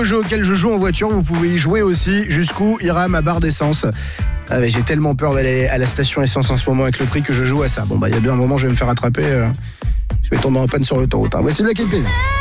Le jeu auquel je joue en voiture, vous pouvez y jouer aussi. Jusqu'où ira ma barre d'essence? Mais j'ai tellement peur d'aller à la station essence en ce moment avec le prix que je joue à ça. Bon, il y a bien un moment, je vais me faire attraper. Je vais tomber en panne sur l'autoroute. Voici le Black Eyed Peas.